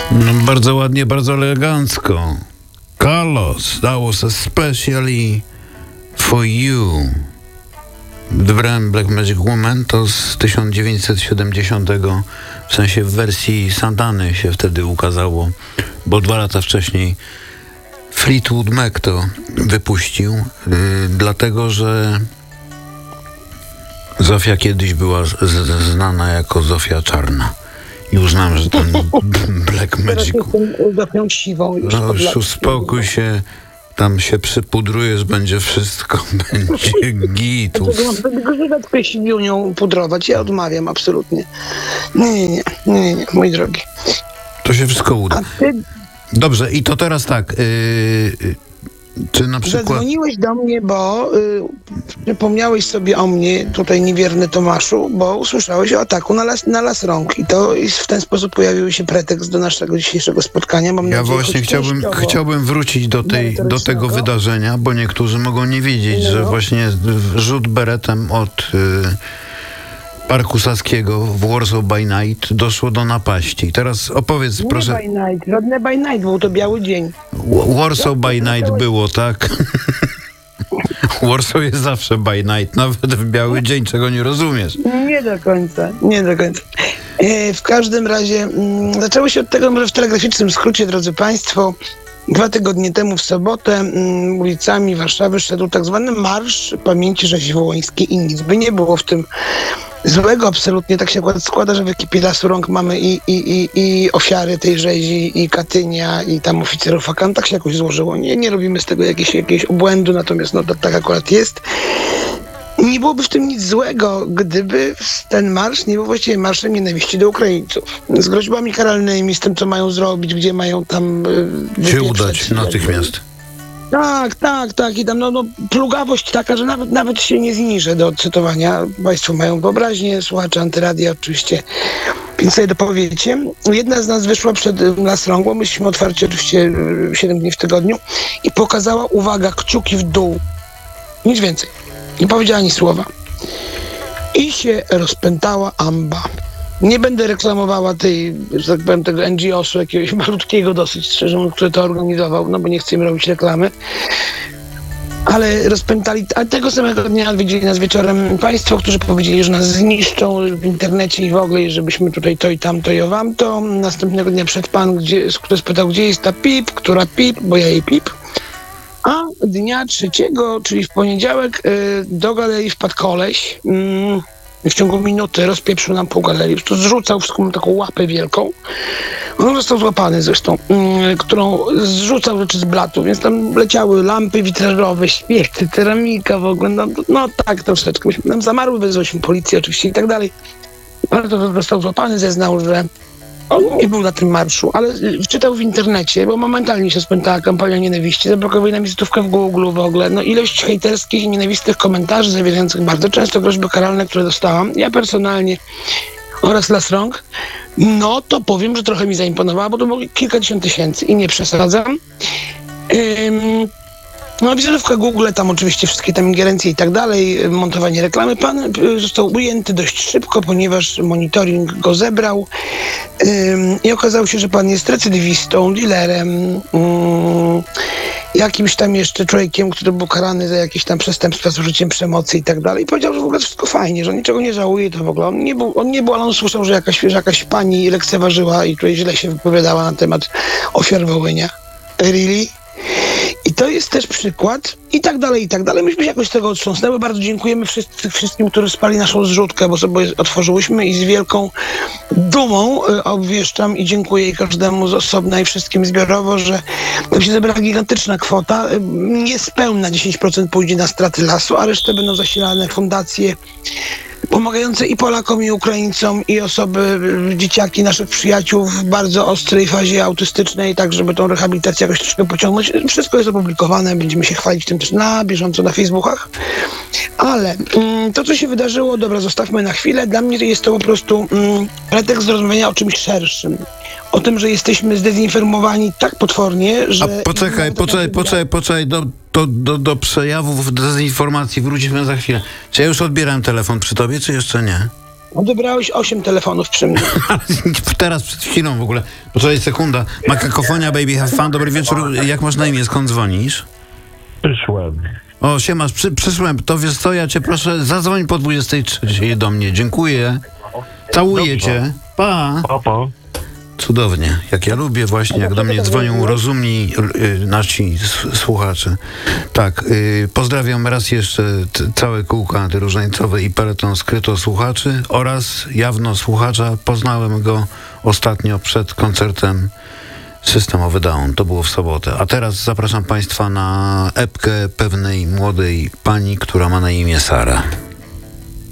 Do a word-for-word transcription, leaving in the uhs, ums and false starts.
No, bardzo ładnie, bardzo elegancko. Carlos, that was especially for you. Wybrałem Black Magic Woman, to z tysiąc dziewięćset siedemdziesiątego, w sensie w wersji Santany się wtedy ukazało, bo dwa lata wcześniej Fleetwood Mac to wypuścił, yy, dlatego że Zofia kiedyś była z, z, znana jako Zofia Czarna. I uznałem, że ten Black Magic... Zofią siwą. Już no już uspokój się, tam się przypudrujesz, będzie wszystko, będzie git. Grzywetkę siwiunią pudrować, ja odmawiam absolutnie. Nie, nie, nie, nie, nie, mój drogi. To się wszystko uda. A ty... Dobrze, i to teraz tak, yy, czy na przykład... Zadzwoniłeś do mnie, bo y, przypomniałeś sobie o mnie, tutaj niewierny Tomaszu, bo usłyszałeś o ataku na las, na las rąk i to i w ten sposób pojawił się pretekst do naszego dzisiejszego spotkania. Mam ja nadzieję, właśnie chciałbym, chciałbym wrócić do, tej, do tego wydarzenia, bo niektórzy mogą nie wiedzieć, no. że właśnie rzut beretem od... Yy, Parku Saskiego w Warsaw by Night doszło do napaści. Teraz opowiedz, nie proszę... by night, żadne by night, był to biały dzień. Warsaw by Night było, tak? Warsaw jest zawsze by night, nawet w biały dzień, czego nie rozumiesz. Nie do końca, nie do końca. E, w każdym razie m, zaczęło się od tego, może w telegraficznym skrócie, drodzy Państwo, dwa tygodnie temu w sobotę m, ulicami Warszawy szedł tak zwany Marsz Pamięci Rzezi Wołońskiej i nic by nie było w tym złego absolutnie. Tak się akurat składa, że w ekipie Lasu Rąk mamy i, i, i, i ofiary tej rzezi, i Katynia, i tam oficerów A K A M. Tak się jakoś złożyło. Nie, nie robimy z tego jakiegoś, jakiegoś obłędu, natomiast no, to, tak akurat jest. Nie byłoby w tym nic złego, gdyby ten marsz nie był właściwie marszem nienawiści do Ukraińców. Z groźbami karalnymi, z tym, co mają zrobić, gdzie mają tam... Yy, się udać natychmiast. Tak, tak, tak. I tam no, no, plugawość taka, że nawet, nawet się nie zniżę do odcytowania. Państwo mają wyobraźnię, słuchacze Antyradia oczywiście, więc sobie dopowiecie. Jedna z nas wyszła przed Las Rąk, bo myśmy otwarci oczywiście siedem dni w tygodniu i pokazała, uwaga, kciuki w dół. Nic więcej. Nie powiedziała ani słowa. I się rozpętała amba. Nie będę reklamowała tej, że tak powiem, tego N G O-su, jakiegoś malutkiego dosyć, szczerze mówiąc, który to organizował, no bo nie chcę im robić reklamy. Ale rozpętali, a tego samego dnia odwiedzili nas wieczorem państwo, którzy powiedzieli, że nas zniszczą w internecie i w ogóle, żebyśmy tutaj to i tamto i owam to. Następnego dnia przed pan, gdzie, który spytał, gdzie jest ta pip, która pip, bo ja jej pip. A dnia trzeciego, czyli w poniedziałek, yy, do galerii wpadł koleś. Yy, w ciągu minuty rozpieprzył nam pół galerii. To zrzucał wszystką taką łapę wielką. On został złapany zresztą, yy, którą zrzucał rzeczy z blatu, więc tam leciały lampy witrażowe, świece, ceramika w ogóle. No, no tak troszeczkę. Myśmy nam zamarły, wezwaliśmy policję oczywiście i tak dalej. Ale to został złapany, zeznał, że on nie był na tym marszu, ale czytał w internecie, bo momentalnie się spętała kampania nienawiści, zablokowali nam wizytówkę w Google w ogóle. No ilość hejterskich i nienawistnych komentarzy zawierających bardzo często groźby karalne, które dostałam, ja personalnie oraz Las Rąk, no to powiem, że trochę mi zaimponowała, bo to było kilkadziesiąt tysięcy i nie przesadzam. Ym, No, wizytówka Google, tam oczywiście wszystkie tam ingerencje i tak dalej, montowanie reklamy. Pan został ujęty dość szybko, ponieważ monitoring go zebrał ym, i okazało się, że pan jest recydywistą, dealerem, ym, jakimś tam jeszcze człowiekiem, który był karany za jakieś tam przestępstwa z użyciem przemocy i tak dalej. I powiedział, że w ogóle wszystko fajnie, że niczego nie żałuje, to w ogóle on nie był, on nie był, ale on słyszał, że jakaś, że jakaś pani lekceważyła i tutaj źle się wypowiadała na temat ofiar Wołynia. Really? I to jest też przykład i tak dalej, i tak dalej. Myśmy się jakoś z tego otrząsnęły. Bardzo dziękujemy wszyscy, wszystkim, którzy spali naszą zrzutkę, bo sobie otworzyłyśmy i z wielką dumą y, obwieszczam i dziękuję i każdemu z osobna i wszystkim zbiorowo, że tam się zebrała gigantyczna kwota. Y, niespełna dziesięć procent pójdzie na straty lasu, a resztę będą zasilane fundacje pomagające i Polakom, i Ukraińcom, i osoby, dzieciaki naszych przyjaciół w bardzo ostrej fazie autystycznej, tak żeby tą rehabilitację jakoś troszkę pociągnąć. Wszystko jest opublikowane, będziemy się chwalić tym też na bieżąco na Facebookach. Ale mm, to, co się wydarzyło, dobra, zostawmy na chwilę. Dla mnie jest to po prostu mm, pretekst do rozmawiania o czymś szerszym. O tym, że jesteśmy zdezinformowani tak potwornie, że... A poczekaj, poczekaj, poczekaj, poczekaj, do, do, do, do przejawów dezinformacji wrócimy za chwilę. Czy ja już odbieram telefon przy tobie, czy jeszcze nie? Odebrałeś osiem telefonów przy mnie. Teraz przed chwilą w ogóle. Poczekaj sekunda. Makakofonia, baby, have fun. Dobry wieczór. Jak masz na imię? Skąd dzwonisz? Przyszłem. O, siemasz, przy, przyszłem. To wiesz co, ja cię proszę, zadzwoń po dwudziestej trzeciej do mnie. Dziękuję. Całuję Dobrze. cię. Pa. Papa. Cudownie. Jak ja lubię właśnie, jak do mnie dzwonią rozumni y, nasi s- słuchacze. Tak, y, pozdrawiam raz jeszcze t- całe kółko antyróżańcowe i peleton skryto słuchaczy oraz jawno słuchacza. Poznałem go ostatnio przed koncertem Systemowy Down. To było w sobotę. A teraz zapraszam Państwa na epkę pewnej młodej pani, która ma na imię Sara.